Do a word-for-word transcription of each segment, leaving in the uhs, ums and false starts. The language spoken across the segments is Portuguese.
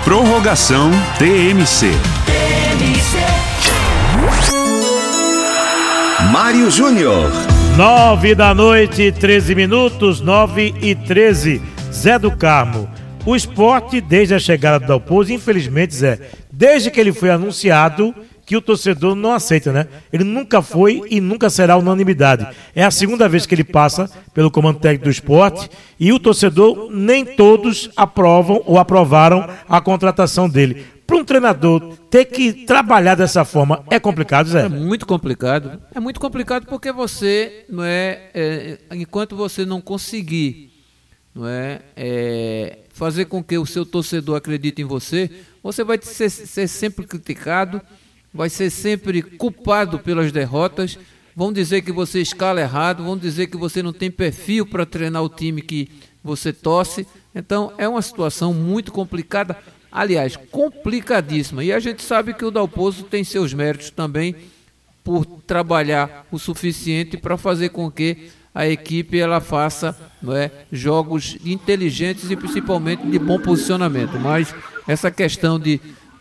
Prorrogação T M C. Mário Júnior. Nove da noite, treze minutos, nove e treze. Zé do Carmo. O Sport, desde a chegada do Dalpozo, infelizmente, Zé, desde que ele foi anunciado, que o torcedor não aceita, né? Ele nunca foi e nunca será unanimidade. É a segunda vez que ele passa pelo comando técnico do Sport e o torcedor, nem todos aprovam ou aprovaram a contratação dele. Para um treinador ter que trabalhar dessa forma é complicado, Zé? É muito complicado. É muito complicado porque você, não é, é enquanto você não conseguir, não é, é, fazer com que o seu torcedor acredite em você, você vai ser, ser sempre criticado, vai ser sempre culpado pelas derrotas, vão dizer que você escala errado, vão dizer que você não tem perfil para treinar o time que você torce. Então é uma situação muito complicada, aliás, complicadíssima. E a gente sabe que o Dalpozo tem seus méritos também por trabalhar o suficiente para fazer com que a equipe ela faça, não é, jogos inteligentes e principalmente de bom posicionamento. Mas essa questão de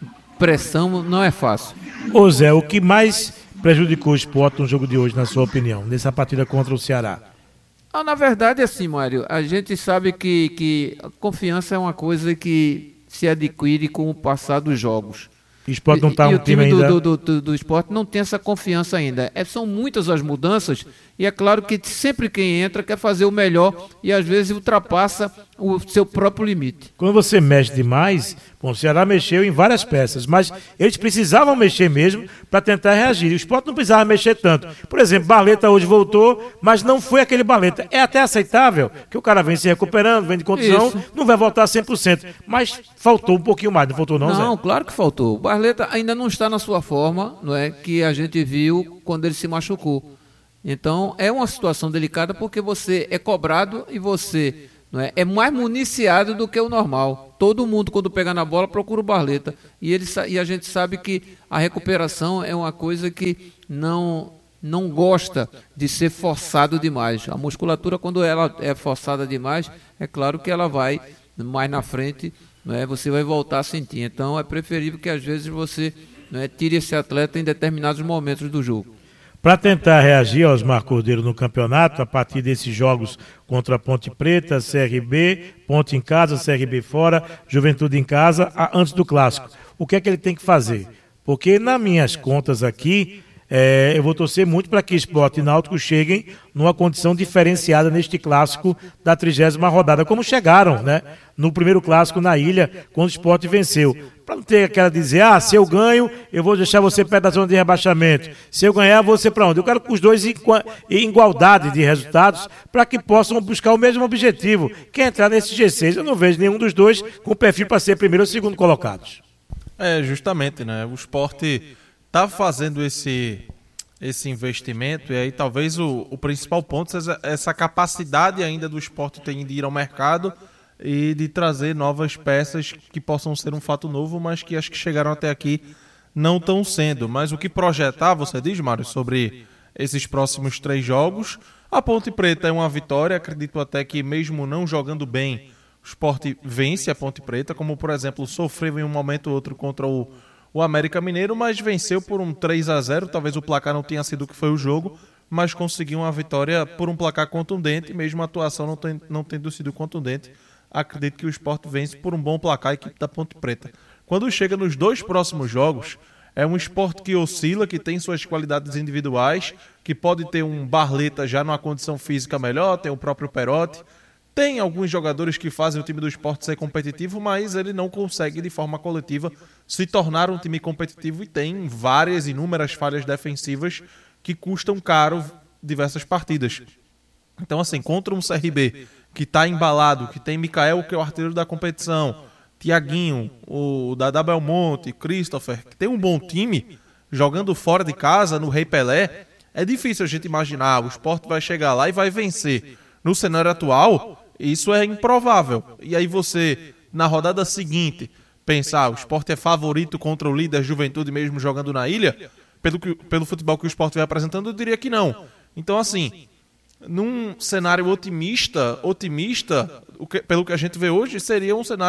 pressão não é fácil. Ô Zé, o que mais prejudicou o Sport no jogo de hoje, na sua opinião, nessa partida contra o Ceará? Ah, na verdade, assim, Mário, a gente sabe que, que a confiança é uma coisa que se adquire com o passar dos jogos. O Sport não está um e o time, time ainda... do, do, do, do Sport não tem essa confiança ainda. É, são muitas as mudanças e é claro que sempre quem entra quer fazer o melhor e às vezes ultrapassa o seu próprio limite. Quando você mexe demais, bom, o Ceará mexeu em várias peças, mas eles precisavam mexer mesmo para tentar reagir. O Sport não precisava mexer tanto. Por exemplo, Barleta hoje voltou, mas não foi aquele Barleta. É até aceitável que o cara vem se recuperando, vem de condição, Isso. não vai voltar cem por cento. Mas faltou um pouquinho mais, não faltou não, Zé? Não, claro que faltou. O Barleta ainda não está na sua forma, não é, que a gente viu quando ele se machucou. Então é uma situação delicada porque você é cobrado e você... Não é? É mais municiado do que o normal. Todo mundo, quando pega na bola, procura o Barleta. E, ele, e a gente sabe que a recuperação é uma coisa que não, não gosta de ser forçado demais. A musculatura, quando ela é forçada demais, é claro que ela vai mais na frente, não é? Você vai voltar a sentir. Então é preferível que às vezes você, não é, tire esse atleta em determinados momentos do jogo. Para tentar reagir aos Osmar Cordeiro no campeonato, a partir desses jogos contra a Ponte Preta, C R B, Ponte em casa, C R B fora, Juventude em casa, antes do Clássico. O que é que ele tem que fazer? Porque nas minhas contas aqui, é, eu vou torcer muito para que Sport e Náutico cheguem numa condição diferenciada neste Clássico da trigésima rodada, como chegaram, né? No primeiro Clássico na Ilha, quando o Sport venceu. Para não ter aquela dizer, ah, se eu ganho, eu vou deixar você perto da zona de rebaixamento. Se eu ganhar, você para onde? Eu quero com os dois em, em igualdade de resultados para que possam buscar o mesmo objetivo, que é entrar nesse G seis. Eu não vejo nenhum dos dois com perfil para ser primeiro ou segundo colocados. É, justamente, né? O Sport está fazendo esse, esse investimento e aí talvez o, o principal ponto seja essa capacidade ainda do Sport ter de ir ao mercado e de trazer novas peças que possam ser um fato novo, mas que acho que chegaram até aqui não estão sendo. Mas o que projetar, você diz, Mário, sobre esses próximos três jogos? A Ponte Preta é uma vitória, acredito até que mesmo não jogando bem, o Sport vence a Ponte Preta, como por exemplo sofreu em um momento ou outro contra o, o América Mineiro, mas venceu por um três a zero, talvez o placar não tenha sido o que foi o jogo, mas conseguiu uma vitória por um placar contundente, mesmo a atuação não, tem, não tendo sido contundente. Acredito que o Sport vence por um bom placar a equipe da Ponte Preta. Quando chega nos dois próximos jogos, é um Sport que oscila, que tem suas qualidades individuais, que pode ter um Barleta já numa condição física melhor, tem o próprio Perotti, tem alguns jogadores que fazem o time do Sport ser competitivo, mas ele não consegue de forma coletiva se tornar um time competitivo e tem várias, inúmeras falhas defensivas que custam caro diversas partidas. Então assim, contra um C R B que está embalado, que tem Mikael, que é o artilheiro da competição, Tiaguinho, o Dada Belmonte, Christopher, que tem um bom time, jogando fora de casa, no Rei Pelé, é difícil a gente imaginar, o Sport vai chegar lá e vai vencer. No cenário atual, isso é improvável. E aí você, na rodada seguinte, pensar, o Sport é favorito contra o líder Juventude mesmo jogando na Ilha, pelo, que, pelo futebol que o Sport vem apresentando, eu diria que não. Então assim, num cenário otimista, otimista, o que, pelo que a gente vê hoje, seria um cenário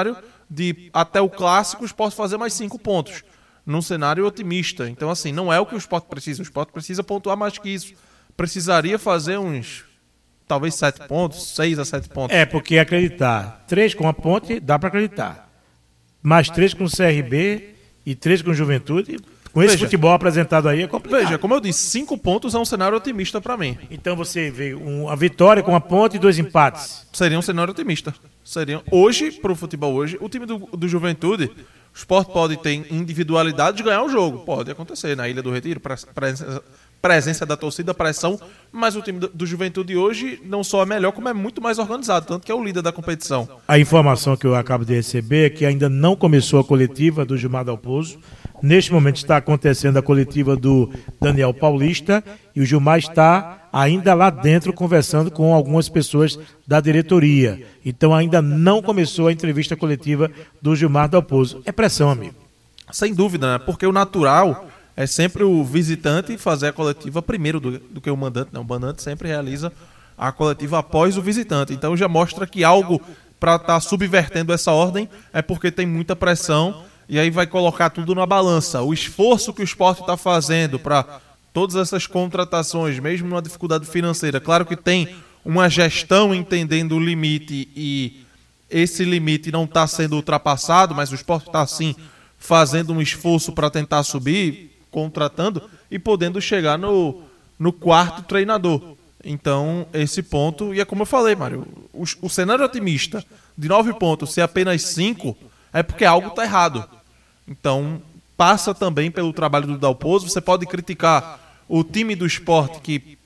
de até o clássico o Sport fazer mais cinco pontos, num cenário otimista. Então, assim, não é o que o Sport precisa. O Sport precisa pontuar mais que isso. Precisaria fazer uns, talvez, sete pontos, seis a sete pontos. É, porque acreditar. Três com a Ponte, dá para acreditar. Mais três com o C R B e três com o Juventude. Com esse Veja, futebol apresentado aí é complicado. Veja, como eu disse, cinco pontos é um cenário otimista para mim. Então você vê uma vitória com a Ponte e dois empates. Seria um cenário otimista. Seriam, hoje, para o futebol hoje, o time do, do Juventude, o Sport pode ter individualidade de ganhar o jogo. Pode acontecer na Ilha do Retiro, presença, presença da torcida, pressão, mas o time do, do Juventude hoje não só é melhor, como é muito mais organizado, tanto que é o líder da competição. A informação que eu acabo de receber é que ainda não começou a coletiva do Gilmar Dalpozo. Neste momento está acontecendo a coletiva do Daniel Paulista e o Gilmar está ainda lá dentro conversando com algumas pessoas da diretoria. Então ainda não começou a entrevista coletiva do Gilmar Dalpozo. É pressão, amigo. Sem dúvida, né? Porque o natural é sempre o visitante fazer a coletiva primeiro do, do que o mandante. Não, o mandante sempre realiza a coletiva após o visitante. Então já mostra que algo para estar tá subvertendo essa ordem é porque tem muita pressão. E aí vai colocar tudo na balança. O esforço que o Sport está fazendo para todas essas contratações, mesmo numa dificuldade financeira. Claro que tem uma gestão entendendo o limite e esse limite não está sendo ultrapassado, mas o Sport está, sim, fazendo um esforço para tentar subir, contratando e podendo chegar no, no quarto treinador. Então, esse ponto, e é como eu falei, Mário, o, o cenário otimista de nove pontos ser apenas cinco é porque algo está errado. Então, passa também pelo trabalho do Dalpozo. Você pode criticar o time do Sport, que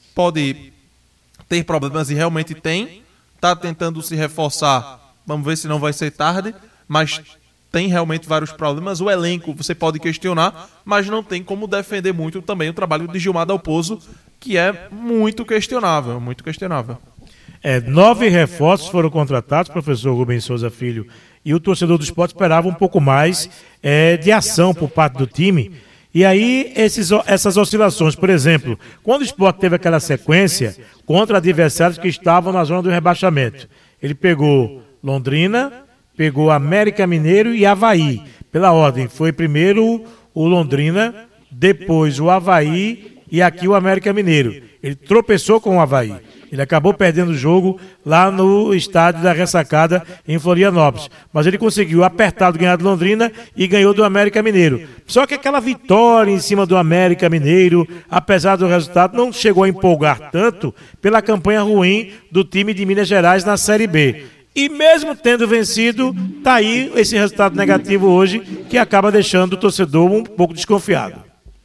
pode ter problemas e realmente tem. Está tentando se reforçar. Vamos ver se não vai ser tarde. Mas tem realmente vários problemas. O elenco você pode questionar, mas não tem como defender muito também o trabalho de Gilmar Dalpozo, que é muito questionável. Muito questionável. É, nove reforços foram contratados, professor Rubens Souza Filho, e o torcedor do Sport esperava um pouco mais é, de ação por parte do time. E aí, esses, essas oscilações, por exemplo, quando o Sport teve aquela sequência contra adversários que estavam na zona do rebaixamento, ele pegou Londrina, pegou América Mineiro e Avaí. Pela ordem, foi primeiro o Londrina, depois o Avaí e aqui o América Mineiro. Ele tropeçou com o Avaí. Ele acabou perdendo o jogo lá no estádio da Ressacada, em Florianópolis. Mas ele conseguiu apertar do ganhar do Londrina e ganhou do América Mineiro. Só que aquela vitória em cima do América Mineiro, apesar do resultado, não chegou a empolgar tanto pela campanha ruim do time de Minas Gerais na Série B. E mesmo tendo vencido, está aí esse resultado negativo hoje, que acaba deixando o torcedor um pouco desconfiado.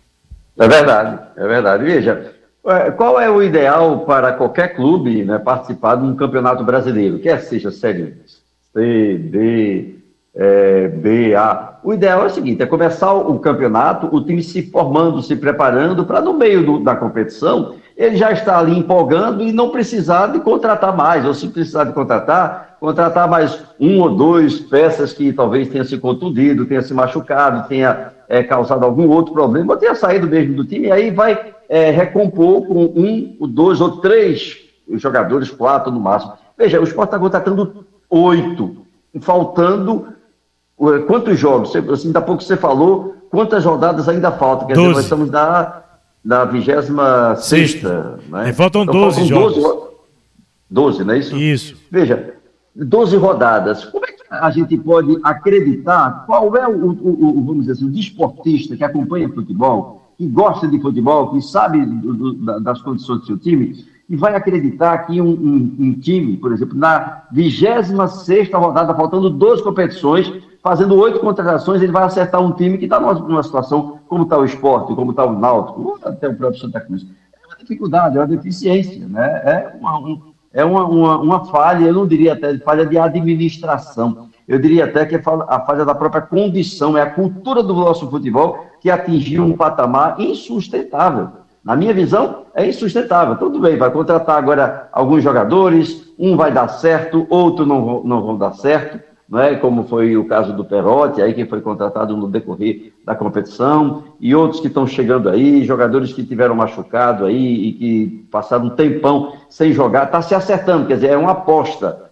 É verdade, é verdade. Veja, qual é o ideal para qualquer clube, né, participar de um campeonato brasileiro, quer seja Série C, D, é, B, A? O ideal é o seguinte, é começar o campeonato, o time se formando, se preparando, para no meio do, da competição, ele já está ali empolgando e não precisar de contratar mais, ou se precisar de contratar, contratar mais um ou dois peças que talvez tenha se contundido, tenha se machucado, tenha é, causado algum outro problema, ou tenha saído mesmo do time, e aí vai é, recompor com um, dois ou três jogadores, quatro no máximo. Veja, o Sport está contratando oito, faltando quantos jogos? Assim, da pouco você falou, quantas rodadas ainda faltam? Quer dizer, nós estamos na, na vigésima sexta, né? É, faltam então, doze faltam jogos. doze, doze, não é isso? Isso. Veja, doze rodadas. Como é que a gente pode acreditar qual é o, o, o vamos dizer assim, o desportista que acompanha futebol, que gosta de futebol, que sabe do, do, das condições do seu time, e vai acreditar que um, um, um time, por exemplo, na vigésima sexta rodada, faltando doze competições, fazendo oito contratações, ele vai acertar um time que está numa, numa situação como está o Sport, como está o Náutico, até o próprio Santa Cruz. É uma dificuldade, é uma deficiência, né? É uma, um, é uma, uma, uma falha, eu não diria até falha de administração, eu diria até que é a falha da própria condição, é a cultura do nosso futebol que atingiu um patamar insustentável. Na minha visão, é insustentável. Tudo bem, vai contratar agora alguns jogadores, um vai dar certo, outro não, não vão dar certo, não é? Como foi o caso do Perotti, aí que foi contratado no decorrer da competição, e outros que estão chegando aí, jogadores que tiveram machucado aí e que passaram um tempão sem jogar, está se acertando, quer dizer, é uma aposta,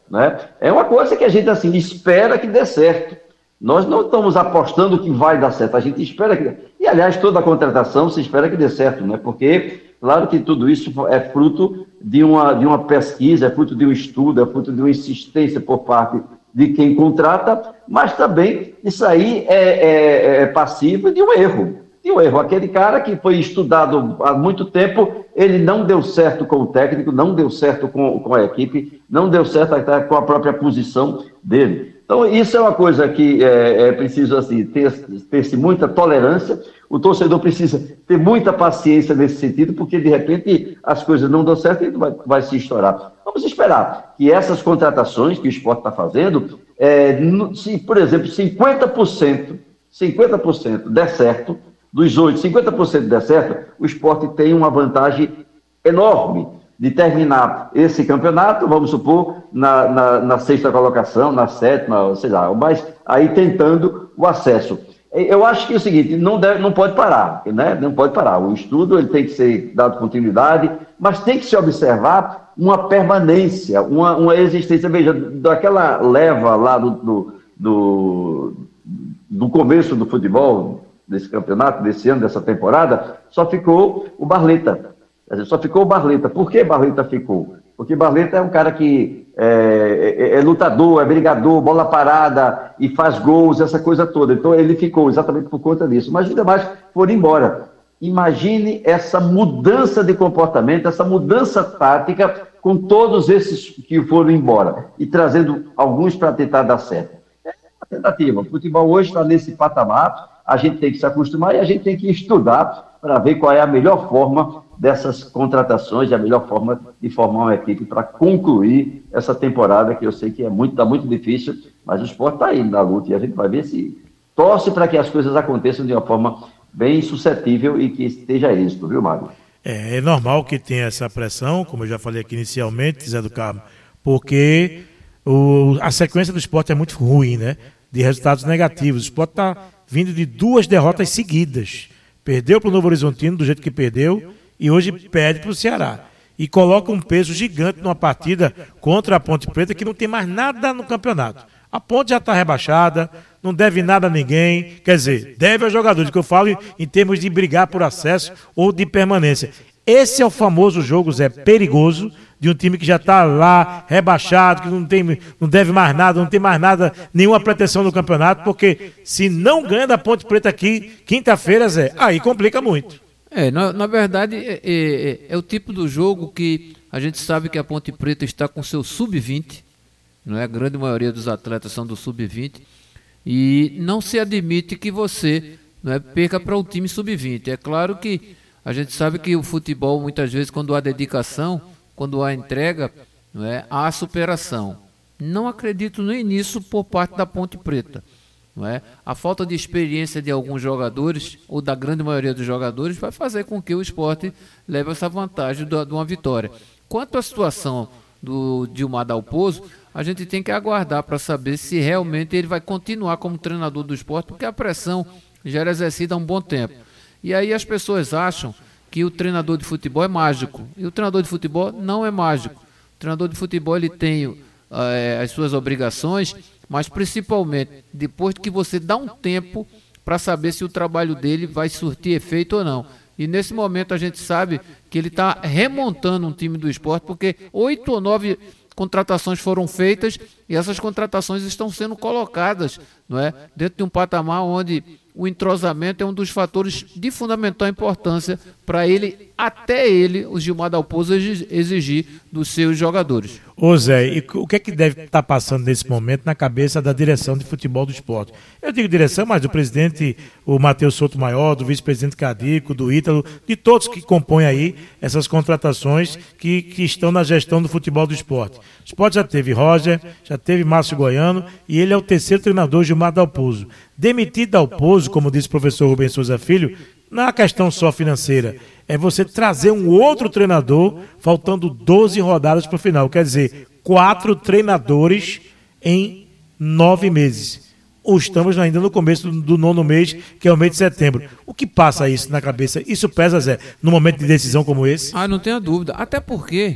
né? É uma coisa que a gente assim espera que dê certo. Nós não estamos apostando que vai dar certo, a gente espera que... E, aliás, toda a contratação se espera que dê certo, né? Porque, claro que tudo isso é fruto de uma, de uma pesquisa, é fruto de um estudo, é fruto de uma insistência por parte de quem contrata, mas também isso aí é, é, é passivo de um erro. De um erro. Aquele cara que foi estudado há muito tempo, ele não deu certo com o técnico, não deu certo com, com a equipe, não deu certo até com a própria posição dele. Então, isso é uma coisa que é, é preciso assim, ter, ter muita tolerância, o torcedor precisa ter muita paciência nesse sentido, porque, de repente, as coisas não dão certo e vai, vai se estourar. Vamos esperar que essas contratações que o esporte está fazendo, é, se, por exemplo, cinquenta por cento, cinquenta por cento der certo, dos oito, cinquenta por cento der certo, o esporte tem uma vantagem enorme de terminar esse campeonato, vamos supor, na, na, na sexta colocação, na sétima, sei lá, mas aí tentando o acesso. Eu acho que é o seguinte, não, deve, não pode parar, né? Não pode parar. O estudo ele tem que ser dado continuidade, mas tem que se observar uma permanência, uma, uma existência. Veja, daquela leva lá do, do, do, do começo do futebol, desse campeonato, desse ano, dessa temporada, só ficou o Barleta. Só ficou o Barleta. Por que Barleta ficou? Porque Barleta é um cara que é, é, é lutador, é brigador, bola parada e faz gols, essa coisa toda. Então ele ficou exatamente por conta disso. Mas os demais foram embora. Imagine essa mudança de comportamento, essa mudança tática com todos esses que foram embora e trazendo alguns para tentar dar certo. É uma tentativa. O futebol hoje está nesse patamar, a gente tem que se acostumar e a gente tem que estudar para ver qual é a melhor forma dessas contratações, a melhor forma de formar uma equipe para concluir essa temporada, que eu sei que é muito, tá muito difícil, mas o esporte está aí na luta e a gente vai ver se torce para que as coisas aconteçam de uma forma bem suscetível e que esteja êxito, viu, Mário? É, é normal que tenha essa pressão, como eu já falei aqui inicialmente, Zé do Carmo, porque o, a sequência do esporte é muito ruim, né? De resultados negativos. O esporte está vindo de duas derrotas seguidas. Perdeu para o Novo Horizontino do jeito que perdeu e hoje perde para o Ceará. E coloca um peso gigante numa partida contra a Ponte Preta que não tem mais nada no campeonato. A Ponte já está rebaixada, não deve nada a ninguém, quer dizer, deve aos jogadores, que eu falo em termos de brigar por acesso ou de permanência. Esse é o famoso jogo, Zé, perigoso, de um time que já está lá, rebaixado, que não, tem, não deve mais nada, não tem mais nada, nenhuma pretensão no campeonato, porque se não ganha da Ponte Preta aqui, quinta-feira, Zé, aí complica muito. É, na, na verdade, é, é, é o tipo do jogo que a gente sabe que a Ponte Preta está com seu sub vinte, não é? A grande maioria dos atletas são do sub vinte, e não se admite que você, não é, perca para o time sub vinte. É claro que a gente sabe que o futebol, muitas vezes, quando há dedicação, quando há entrega, não é, há superação. Não acredito nem nisso por parte da Ponte Preta. Não é? A falta de experiência de alguns jogadores, ou da grande maioria dos jogadores, vai fazer com que o esporte leve essa vantagem de uma vitória. Quanto à situação do Dilmar Dalpozo, a gente tem que aguardar para saber se realmente ele vai continuar como treinador do esporte, porque a pressão já era exercida há um bom tempo. E aí as pessoas acham que o treinador de futebol é mágico. E o treinador de futebol não é mágico. O treinador de futebol ele tem é, as suas obrigações, mas principalmente depois que você dá um tempo para saber se o trabalho dele vai surtir efeito ou não. E nesse momento a gente sabe que ele está remontando um time do esporte, porque oito ou nove contratações foram feitas e essas contratações estão sendo colocadas, não é, dentro de um patamar onde o entrosamento é um dos fatores de fundamental importância para ele, até ele, o Gilmar Dalpozo, exigir dos seus jogadores. Ô Zé, e o que é que deve estar passando nesse momento na cabeça da direção de futebol do esporte? Eu digo direção, mas do presidente, o Matheus Souto Maior, do vice-presidente Cadico, do Ítalo, de todos que compõem aí essas contratações que, que estão na gestão do futebol do esporte. O esporte já teve Roger, já teve Márcio Goiano e ele é o terceiro treinador, Gilmar Dalpozo. Demitir Dalpozo, como disse o professor Rubens Souza Filho, não é uma questão só financeira, é você trazer um outro treinador, faltando doze rodadas para o final. Quer dizer, quatro treinadores em nove meses. Ou estamos ainda no começo do, do nono mês, que é o mês de setembro. O que passa isso na cabeça? Isso pesa, Zé, num momento de decisão como esse? Ah, não tenha dúvida. Até porque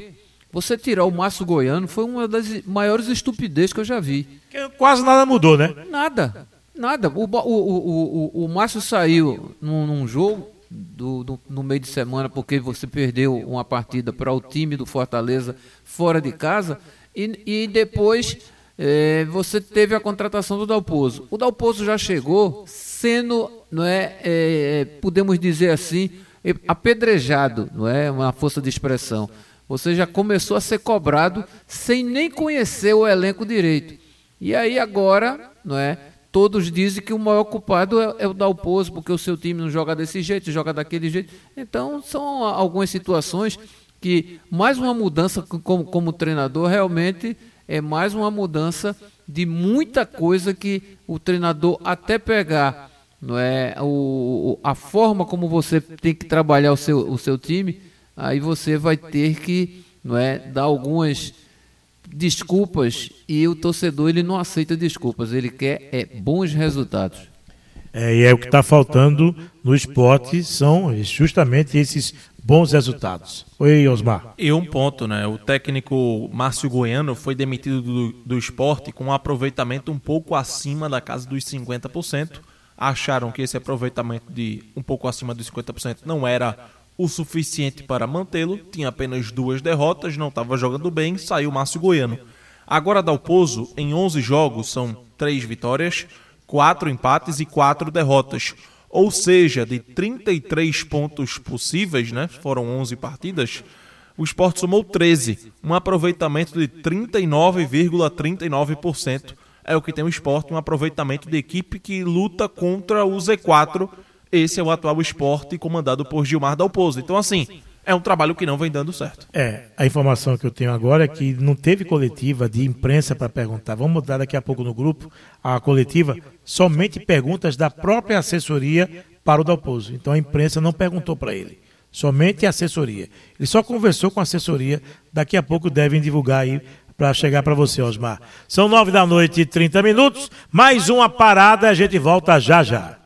Você tirar o Márcio Goiano foi uma das maiores estupidezes que eu já vi. Quase nada mudou, né? Nada, nada. O, o, o, o, o Márcio saiu num, num jogo do, do, no meio de semana porque você perdeu uma partida para o time do Fortaleza fora de casa e, e depois é, você teve a contratação do Dalpozo. O Dalpozo já chegou sendo, não é, é, podemos dizer assim, apedrejado, não é uma força de expressão. Você já começou a ser cobrado sem nem conhecer o elenco direito. E aí agora, não é, todos dizem que o maior culpado é, é o Dalpozo, porque o seu time não joga desse jeito, joga daquele jeito. Então são algumas situações que mais uma mudança como, como treinador realmente é mais uma mudança de muita coisa que o treinador até pegar, não é, o, a forma como você tem que trabalhar o seu, o seu time. Aí você vai ter que, não é, dar algumas desculpas e o torcedor ele não aceita desculpas, ele quer é, bons resultados. É, e é o que está faltando no esporte, são justamente esses bons resultados. Oi, Osmar. E um ponto, né? O técnico Márcio Goiano foi demitido do, do esporte com um aproveitamento um pouco acima da casa dos cinquenta por cento. Acharam que esse aproveitamento de um pouco acima dos cinquenta por cento não era o suficiente para mantê-lo, tinha apenas duas derrotas, não estava jogando bem, saiu Márcio Goiano. Agora Dalpozo, em onze jogos, são três vitórias, quatro empates e quatro derrotas. Ou seja, de trinta e três pontos possíveis, né, foram onze partidas, o Sport somou treze, um aproveitamento de trinta e nove vírgula trinta e nove por cento. É o que tem o Sport, um aproveitamento de equipe que luta contra o Z quatro. Esse é o atual Sport comandado por Gilmar Dalpozo. Então, assim, é um trabalho que não vem dando certo. É, a informação que eu tenho agora é que não teve coletiva de imprensa para perguntar. Vamos mudar daqui a pouco no grupo a coletiva, somente perguntas da própria assessoria para o Dalpozo. Então a imprensa não perguntou para ele, somente a assessoria. Ele só conversou com a assessoria, daqui a pouco devem divulgar aí para chegar para você, Osmar. São nove da noite e trinta minutos, mais uma parada, a gente volta já já.